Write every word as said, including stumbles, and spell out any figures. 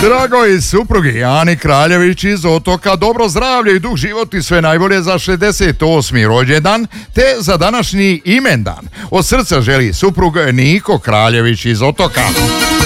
Dragoj suprugi Ani Kraljević iz Otoka dobro zdravlje i dug život i sve najbolje za šezdeset osmi rođendan te za današnji imendan. Od srca želi suprug Niko Kraljević iz Otoka.